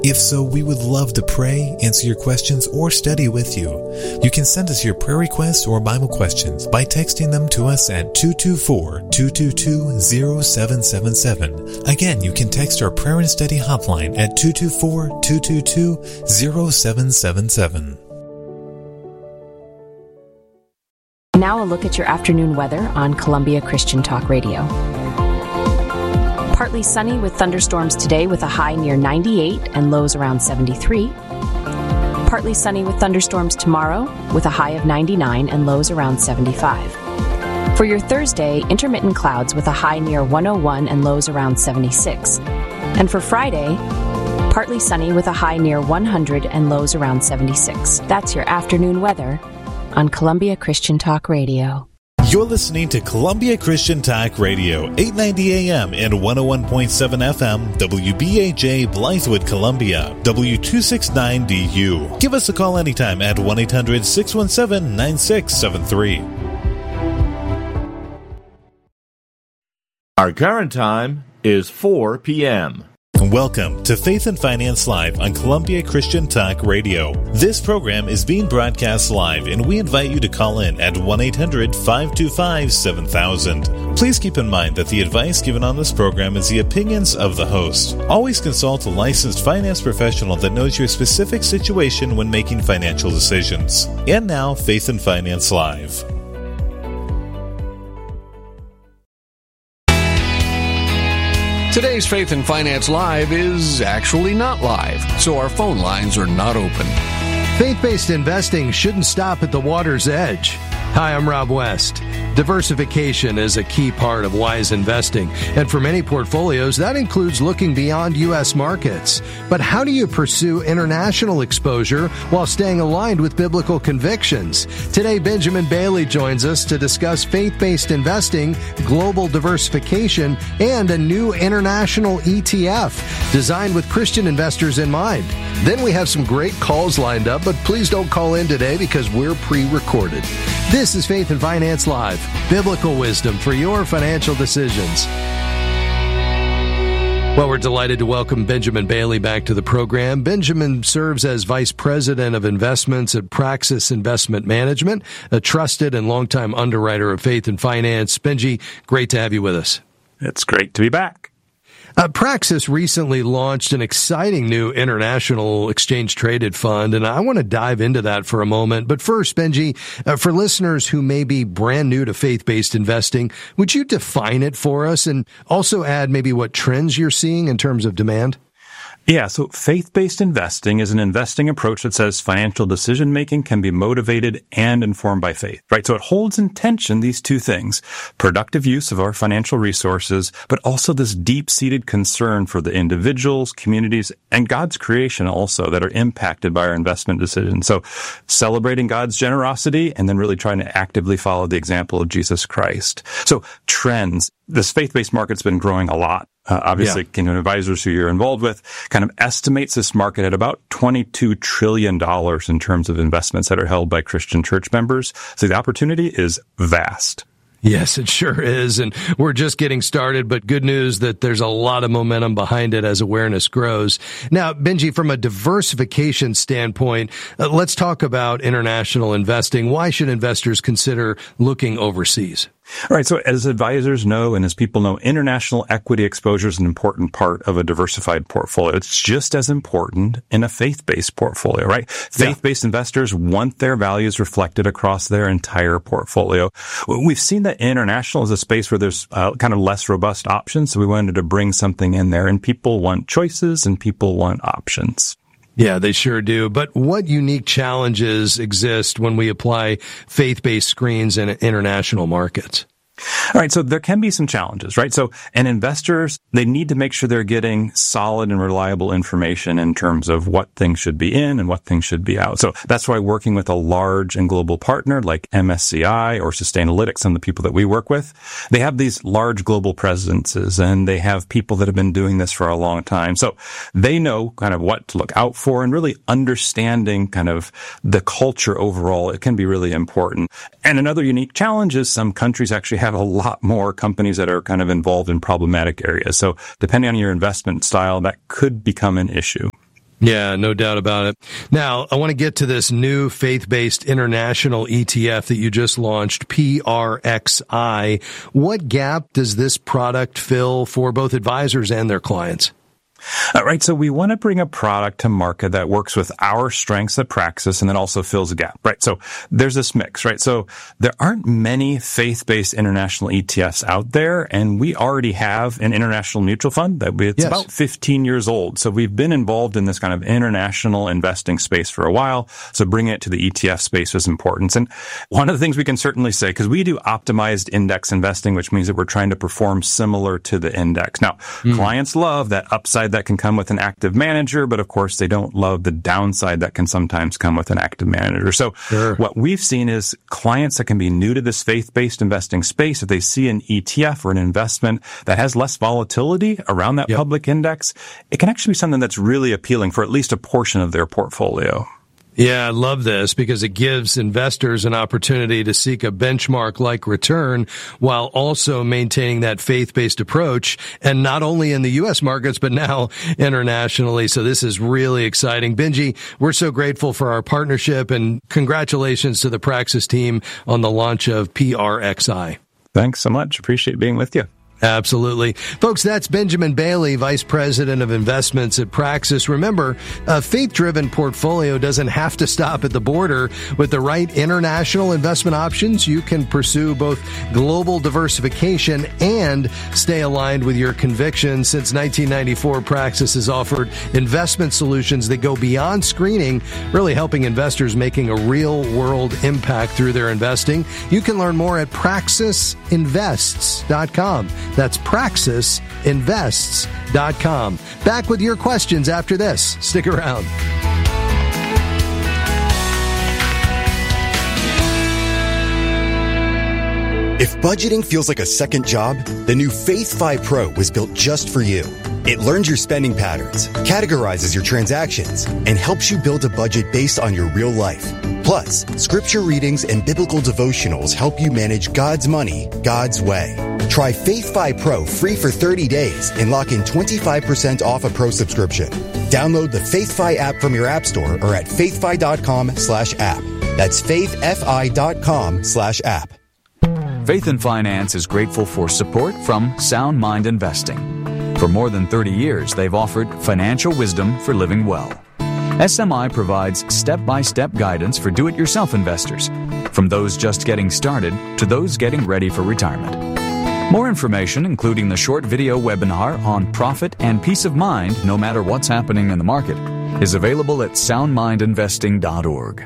If so, we would love to pray, answer your questions, or study with you. You can send us your prayer requests or Bible questions by texting them to us at 224-222-0777. Again, you can text our prayer and study hotline at 224-222-0777. Now a look at your afternoon weather on Columbia Christian Talk Radio. Partly sunny with thunderstorms today with a high near 98 and lows around 73. Partly sunny with thunderstorms tomorrow with a high of 99 and lows around 75. For your Thursday, intermittent clouds with a high near 101 and lows around 76. And for Friday, partly sunny with a high near 100 and lows around 76. That's your afternoon weather on Columbia Christian Talk Radio. You're listening to Columbia Christian Talk Radio, 890 AM and 101.7 FM, WBAJ, Blythewood, Columbia, W269DU. Give us a call anytime at 1-800-617-9673. Our current time is 4 p.m. Welcome to Faith and Finance Live on Columbia Christian Talk Radio. This program is being broadcast live, and we invite you to call in at 1-800-525-7000. Please keep in mind that the advice given on this program is the opinions of the host. Always consult a licensed finance professional that knows your specific situation when making financial decisions. And now, Faith and Finance Live. Today's Faith and Finance Live is actually not live, so our phone lines are not open. Faith-based investing shouldn't stop at the water's edge. Hi, I'm Rob West. Diversification is a key part of wise investing, and for many portfolios, that includes looking beyond U.S. markets. But how do you pursue international exposure while staying aligned with biblical convictions? Today, Benjamin Bailey joins us to discuss faith-based investing, global diversification, and a new international ETF designed with Christian investors in mind. Then we have some great calls lined up, but please don't call in today because we're pre-recorded. This is Faith and Finance Live, biblical wisdom for your financial decisions. Well, we're delighted to welcome Benjamin Bailey back to the program. Benjamin serves as Vice President of Investments at Praxis Investment Management, a trusted and longtime underwriter of faith and finance. Benji, great to have you with us. It's great to be back. Praxis recently launched an exciting new international exchange-traded fund, and I want to dive into that for a moment. But first, Benji, for listeners who may be brand new to faith-based investing, would you define it for us and also add maybe what trends you're seeing in terms of demand? Yeah, so faith-based investing is an investing approach that says financial decision-making can be motivated and informed by faith, right? So it holds in tension these two things, productive use of our financial resources, but also this deep-seated concern for the individuals, communities, and God's creation also that are impacted by our investment decisions. So celebrating God's generosity and then really trying to actively follow the example of Jesus Christ. So trends. This faith-based market's been growing a lot. Obviously, Kingdom Advisors, who you're involved with, kind of estimates this market at about $22 trillion in terms of investments that are held by Christian church members. So the opportunity is vast. Yes, it sure is. And we're just getting started, but good news that there's a lot of momentum behind it as awareness grows. Now, Benji, from a diversification standpoint, let's talk about international investing. Why should investors consider looking overseas? All right. So as advisors know, and as people know, international equity exposure is an important part of a diversified portfolio. It's just as important in a faith-based portfolio, right? Faith-based investors want their values reflected across their entire portfolio. We've seen that international is a space where there's kind of less robust options. So we wanted to bring something in there, and people want choices and people want options. Yeah, they sure do. But what unique challenges exist when we apply faith-based screens in international markets? All right, so there can be some challenges, right? So, and investors, they need to make sure they're getting solid and reliable information in terms of what things should be in and what things should be out. So that's why working with a large and global partner like MSCI or Sustainalytics, some of the people that we work with, they have these large global presences and they have people that have been doing this for a long time. So they know kind of what to look out for, and really understanding kind of the culture overall. It can be really important. And another unique challenge is some countries actually have a lot more companies that are kind of involved in problematic areas. So depending on your investment style, that could become an issue. Yeah, no doubt about it. Now, I want to get to this new faith-based international ETF that you just launched, PRXI. What gap does this product fill for both advisors and their clients? Right, so we want to bring a product to market that works with our strengths at Praxis and then also fills a gap, right? So there's this mix, right? So there aren't many faith-based international ETFs out there, and we already have an international mutual fund it's about 15 years old. So we've been involved in this kind of international investing space for a while. So bringing it to the ETF space was important. And one of the things we can certainly say, because we do optimized index investing, which means that we're trying to perform similar to the index. Now, clients love that upside that can come with an active manager, but of course they don't love the downside that can sometimes come with an active manager. So what we've seen is clients that can be new to this faith-based investing space, if they see an ETF or an investment that has less volatility around that public index, it can actually be something that's really appealing for at least a portion of their portfolio. Yeah, I love this because it gives investors an opportunity to seek a benchmark-like return while also maintaining that faith-based approach, and not only in the U.S. markets, but now internationally. So this is really exciting. Benji, we're so grateful for our partnership, and congratulations to the Praxis team on the launch of PRXI. Thanks so much. Appreciate being with you. Absolutely. Folks, that's Benjamin Bailey, Vice President of Investments at Praxis. Remember, a faith-driven portfolio doesn't have to stop at the border. With the right international investment options, you can pursue both global diversification and stay aligned with your convictions. Since 1994, Praxis has offered investment solutions that go beyond screening, really helping investors making a real-world impact through their investing. You can learn more at praxisinvests.com. That's praxisinvests.com. Back with your questions after this. Stick around. If budgeting feels like a second job, the new Faith Fi Pro was built just for you. It learns your spending patterns, categorizes your transactions, and helps you build a budget based on your real life. Plus, scripture readings and biblical devotionals help you manage God's money, God's way. Try Faith Fi Pro free for 30 days and lock in 25% off a pro subscription. Download the Faith Fi app from your app store or at faithfi.com/app. That's faithfi.com/app. Faith and Finance is grateful for support from Sound Mind Investing. For more than 30 years, they've offered financial wisdom for living well. SMI provides step-by-step guidance for do-it-yourself investors, from those just getting started to those getting ready for retirement. More information, including the short video webinar on profit and peace of mind no matter what's happening in the market, is available at soundmindinvesting.org.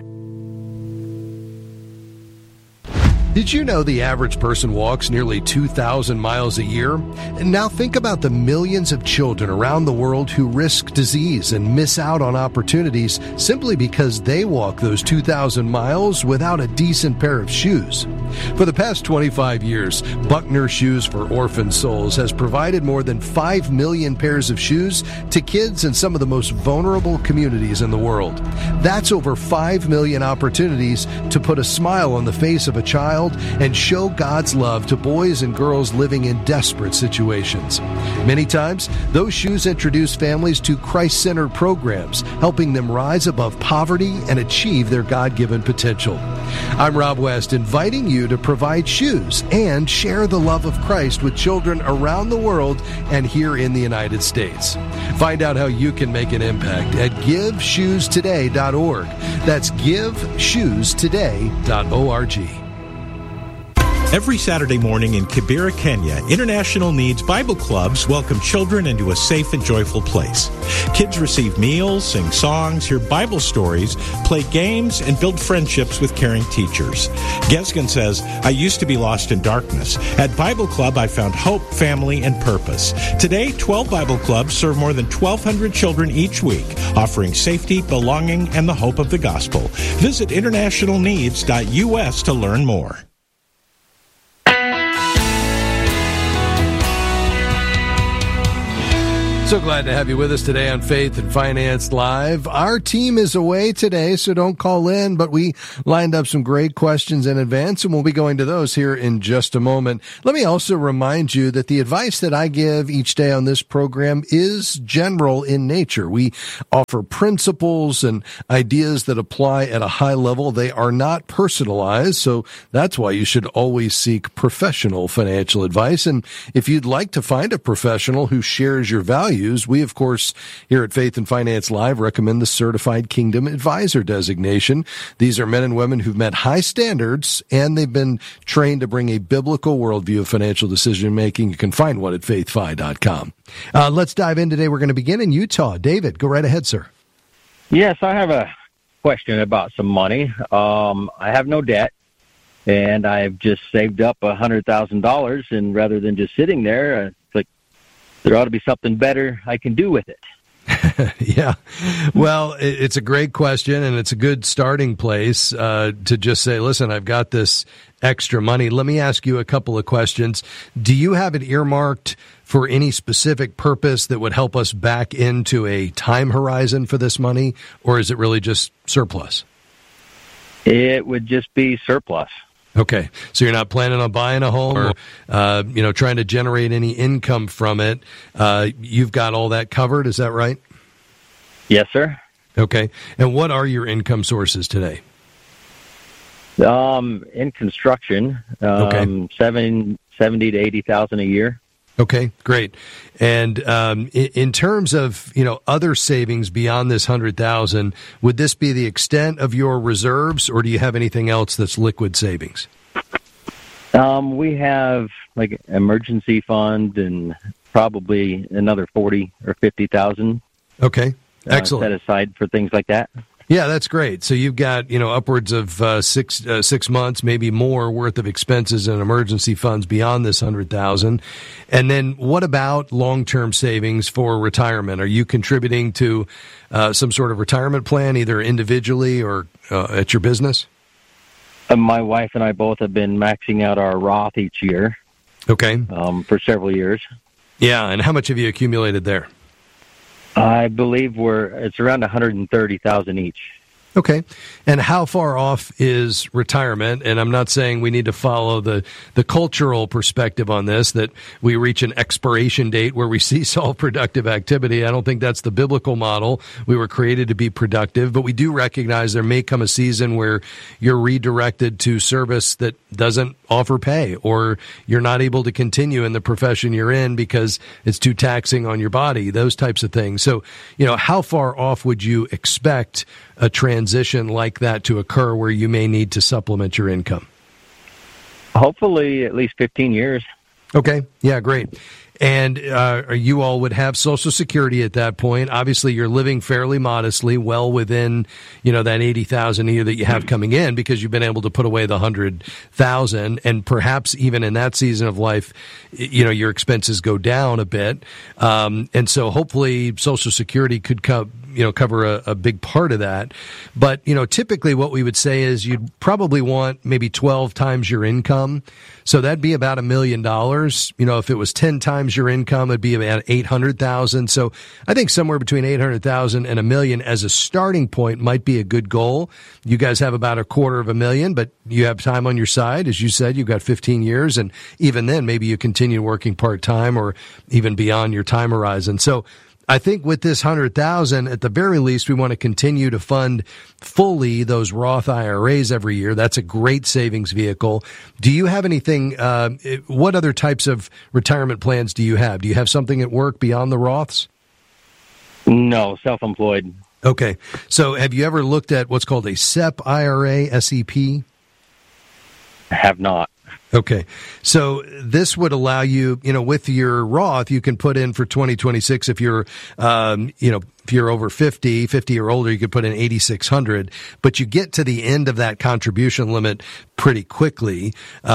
Did you know the average person walks nearly 2,000 miles a year? And now think about the millions of children around the world who risk disease and miss out on opportunities simply because they walk those 2,000 miles without a decent pair of shoes. For the past 25 years, Buckner Shoes for Orphan Souls has provided more than 5 million pairs of shoes to kids in some of the most vulnerable communities in the world. That's over 5 million opportunities to put a smile on the face of a child and show God's love to boys and girls living in desperate situations. Many times, those shoes introduce families to Christ-centered programs, helping them rise above poverty and achieve their God-given potential. I'm Rob West, inviting you to provide shoes and share the love of Christ with children around the world and here in the United States. Find out how you can make an impact at GiveShoesToday.org. That's GiveShoesToday.org. Every Saturday morning in Kibera, Kenya, International Needs Bible Clubs welcome children into a safe and joyful place. Kids receive meals, sing songs, hear Bible stories, play games, and build friendships with caring teachers. Gesgen says, I used to be lost in darkness. At Bible Club, I found hope, family, and purpose. Today, 12 Bible Clubs serve more than 1,200 children each week, offering safety, belonging, and the hope of the gospel. Visit internationalneeds.us to learn more. So glad to have you with us today on Faith and Finance Live. Our team is away today, so don't call in, but we lined up some great questions in advance, and we'll be going to those here in just a moment. Let me also remind you that the advice that I give each day on this program is general in nature. We offer principles and ideas that apply at a high level. They are not personalized, so that's why you should always seek professional financial advice. And if you'd like to find a professional who shares your values, we, of course, here at Faith and Finance Live recommend the Certified Kingdom Advisor designation. These are men and women who've met high standards, and they've been trained to bring a biblical worldview of financial decision-making. You can find one at faithfi.com. Let's dive in today. We're going to begin in Utah. David, go right ahead, sir. Yes, I have a question about some money. I have no debt, and I've just saved up $100,000, and rather than just sitting there, there ought to be something better I can do with it. Yeah. Well, it's a great question, and it's a good starting place to just say, listen, I've got this extra money. Let me ask you a couple of questions. Do you have it earmarked for any specific purpose that would help us back into a time horizon for this money, or is it really just surplus? It would just be surplus. Okay, so you're not planning on buying a home or, trying to generate any income from it. You've got all that covered, is that right? Yes, sir. Okay, and what are your income sources today? In construction, $70,000 to $80,000 a year. Okay, great. And in terms of other savings beyond this $100,000, would this be the extent of your reserves, or do you have anything else that's liquid savings? We have like emergency fund and probably another $40,000 or $50,000. Okay, excellent. Set aside for things like that. Yeah, that's great. So you've got, upwards of 6 months, maybe more worth of expenses and emergency funds beyond this $100,000. And then what about long-term savings for retirement? Are you contributing to some sort of retirement plan, either individually or at your business? My wife and I both have been maxing out our Roth each year. Okay. For several years. Yeah, and how much have you accumulated there? I believe it's around $130,000 each. Okay. And how far off is retirement? And I'm not saying we need to follow the cultural perspective on this, that we reach an expiration date where we cease all productive activity. I don't think that's the biblical model. We were created to be productive, but we do recognize there may come a season where you're redirected to service that doesn't offer pay, or you're not able to continue in the profession you're in because it's too taxing on your body, those types of things. So, how far off would you expect a transition like that to occur where you may need to supplement your income? Hopefully at least 15 years. Okay. Yeah, great. And you all would have Social Security at that point. Obviously, you're living fairly modestly, well within, that $80,000 a year that you have coming in, because you've been able to put away the $100,000. And perhaps even in that season of life, your expenses go down a bit. And so hopefully Social Security could cover a big part of that. But, typically what we would say is you'd probably want maybe 12 times your income. So that'd be about $1 million. If it was 10 times your income, it'd be about $800,000. So I think somewhere between $800,000 and $1 million as a starting point might be a good goal. You guys have about $250,000, but you have time on your side. As you said, you've got 15 years. And even then, maybe you continue working part-time or even beyond your time horizon. So I think with this $100,000, at the very least, we want to continue to fund fully those Roth IRAs every year. That's a great savings vehicle. Do you have anything, what other types of retirement plans do you have? Do you have something at work beyond the Roths? No, self-employed. Okay. So have you ever looked at what's called a SEP IRA, SEP? I have not. Okay. So this would allow you, with your Roth, you can put in for 2026 if you're, if you're over 50 or older, you could put in $8,600, but you get to the end of that contribution limit pretty quickly.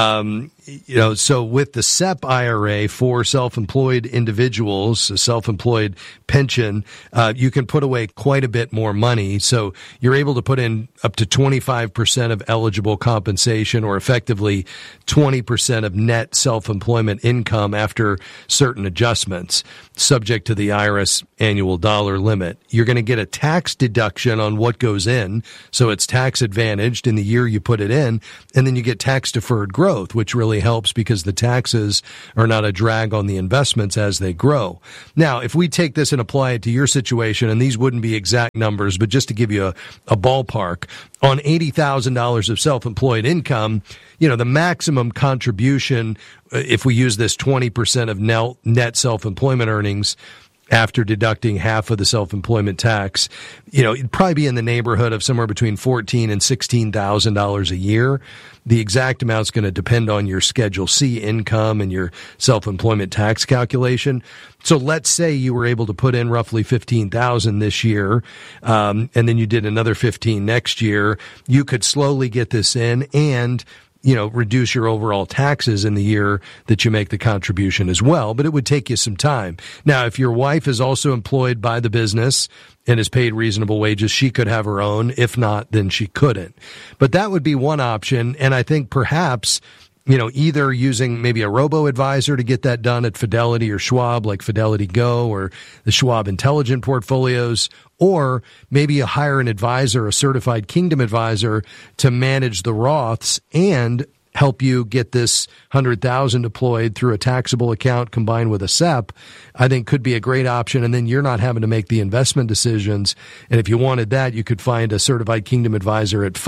So with the SEP IRA for self-employed individuals, a self-employed pension, you can put away quite a bit more money. So you're able to put in up to 25% of eligible compensation, or effectively 20% of net self-employment income after certain adjustments, subject to the IRS annual dollar limit. You're going to get a tax deduction on what goes in, so it's tax advantaged in the year you put it in, and then you get tax deferred growth, which really helps because the taxes are not a drag on the investments as they grow. Now, if we take this and apply it to your situation, and these wouldn't be exact numbers, but just to give you a ballpark, on $80,000 of self-employed income, the maximum contribution, if we use this 20% of net self-employment earnings after deducting half of the self-employment tax, it'd probably be in the neighborhood of somewhere between $14,000 and $16,000 a year. The exact amount's going to depend on your Schedule C income and your self-employment tax calculation. So let's say you were able to put in roughly $15,000 this year, and then you did another $15,000 next year. You could slowly get this in and reduce your overall taxes in the year that you make the contribution as well, but it would take you some time. Now, if your wife is also employed by the business and is paid reasonable wages, she could have her own. If not, then she couldn't. But that would be one option, and I think perhaps either using maybe a robo-advisor to get that done at Fidelity or Schwab, like Fidelity Go or the Schwab Intelligent Portfolios, or maybe you hire an advisor, a certified Kingdom advisor, to manage the Roths and help you get this $100,000 deployed through a taxable account combined with a SEP, I think could be a great option. And then you're not having to make the investment decisions. And if you wanted that, you could find a certified Kingdom advisor at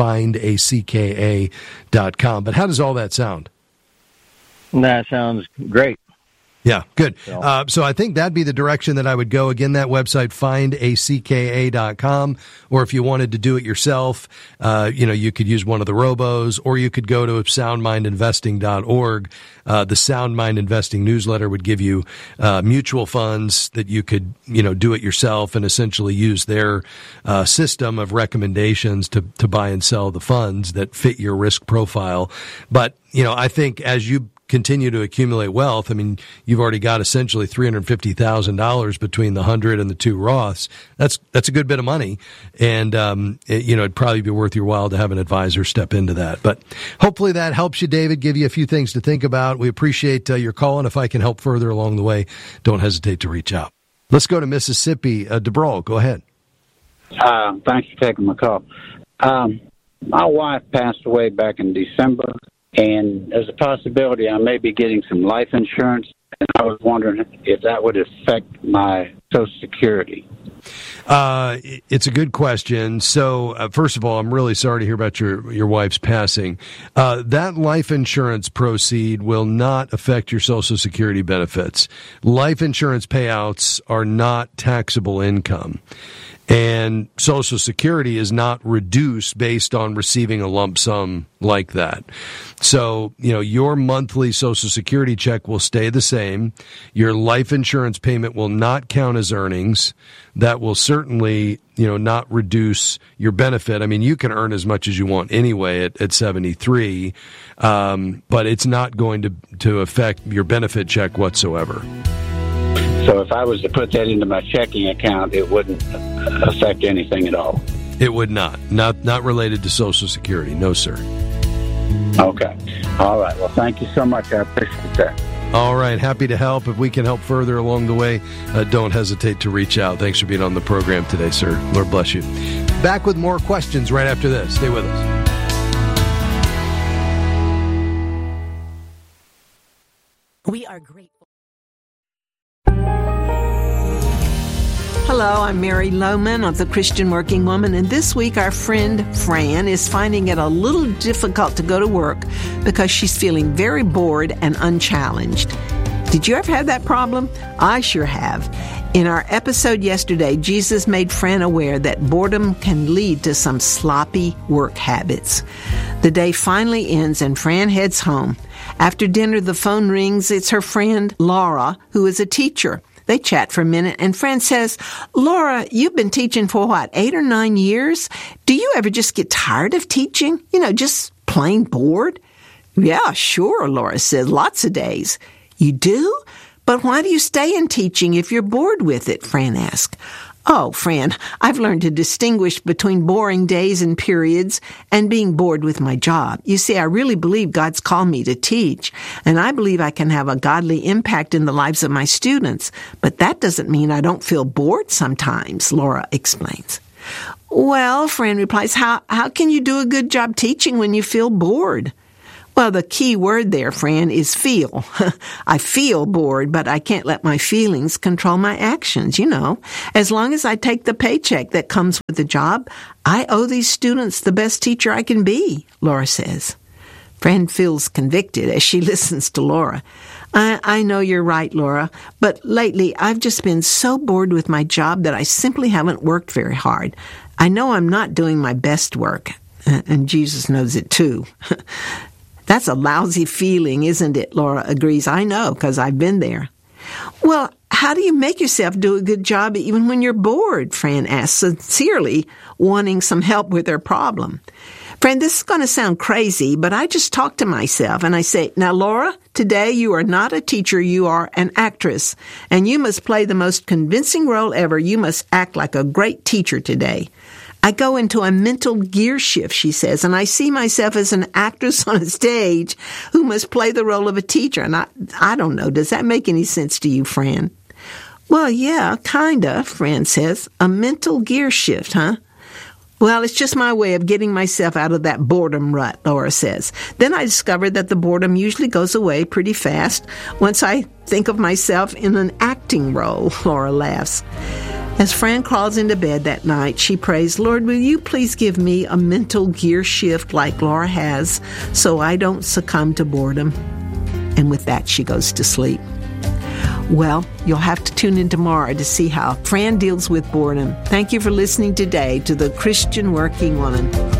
findacka.com. But how does all that sound? That sounds great. Yeah, good. So I think that'd be the direction that I would go. Again, that website, findacka.com. Or if you wanted to do it yourself, you could use one of the robos, or you could go to soundmindinvesting.org. The Sound Mind Investing newsletter would give you mutual funds that you could, do it yourself and essentially use their system of recommendations to buy and sell the funds that fit your risk profile. But, I think as you continue to accumulate wealth, you've already got essentially $350,000 between the 100 and the 2 Roths. That's a good bit of money, and it'd probably be worth your while to have an advisor step into that. But hopefully that helps you, David. Give you a few things to think about. We appreciate your call, and if I can help further along the way, don't hesitate to reach out. Let's go to Mississippi. DeBrawl, go ahead. Thanks for taking my call. My wife passed away back in December. And there's a possibility I may be getting some life insurance, and I was wondering if that would affect my Social Security. It's a good question. So, first of all, I'm really sorry to hear about your wife's passing. That life insurance proceed will not affect your Social Security benefits. Life insurance payouts are not taxable income. And Social Security is not reduced based on receiving a lump sum like that. So, your monthly Social Security check will stay the same. Your life insurance payment will not count as earnings. That will certainly, not reduce your benefit. You can earn as much as you want anyway at 73, but it's not going to affect your benefit check whatsoever. So if I was to put that into my checking account, it wouldn't affect anything at all? It would not. Not related to Social Security. No, sir. Okay. All right. Well, thank you so much. I appreciate that. All right. Happy to help. If we can help further along the way, don't hesitate to reach out. Thanks for being on the program today, sir. Lord bless you. Back with more questions right after this. Stay with us. We are grateful. Hello, I'm Mary Lohman of the Christian Working Woman, and this week our friend Fran is finding it a little difficult to go to work because she's feeling very bored and unchallenged. Did you ever have that problem? I sure have. In our episode yesterday, Jesus made Fran aware that boredom can lead to some sloppy work habits. The day finally ends and Fran heads home. After dinner, the phone rings. It's her friend Laura, who is a teacher. They chat for a minute, and Fran says, Laura, you've been teaching for 8 or 9 years? Do you ever just get tired of teaching? Just plain bored? Yeah, sure, Laura says, lots of days. You do? But why do you stay in teaching if you're bored with it? Fran asked. Oh, Fran, I've learned to distinguish between boring days and periods and being bored with my job. You see, I really believe God's called me to teach, and I believe I can have a godly impact in the lives of my students. But that doesn't mean I don't feel bored sometimes, Laura explains. Well, Fran replies, how can you do a good job teaching when you feel bored? Well, the key word there, Fran, is feel. I feel bored, but I can't let my feelings control my actions, you know. As long as I take the paycheck that comes with the job, I owe these students the best teacher I can be, Laura says. Fran feels convicted as she listens to Laura. I know you're right, Laura, but lately I've just been so bored with my job that I simply haven't worked very hard. I know I'm not doing my best work, and Jesus knows it too. That's a lousy feeling, isn't it? Laura agrees. I know, because I've been there. Well, how do you make yourself do a good job even when you're bored? Fran asks, sincerely wanting some help with her problem. Fran, this is going to sound crazy, but I just talk to myself and I say, now, Laura, today you are not a teacher, you are an actress, and you must play the most convincing role ever. You must act like a great teacher today. I go into a mental gear shift, she says, and I see myself as an actress on a stage who must play the role of a teacher. And I don't know, does that make any sense to you, Fran? Well, yeah, kinda, Fran says. A mental gear shift, huh? Well, it's just my way of getting myself out of that boredom rut, Laura says. Then I discovered that the boredom usually goes away pretty fast once I think of myself in an acting role, Laura laughs. As Fran crawls into bed that night, she prays, Lord, will you please give me a mental gear shift like Laura has so I don't succumb to boredom? And with that, she goes to sleep. Well, you'll have to tune in tomorrow to see how Fran deals with boredom. Thank you for listening today to The Christian Working Woman.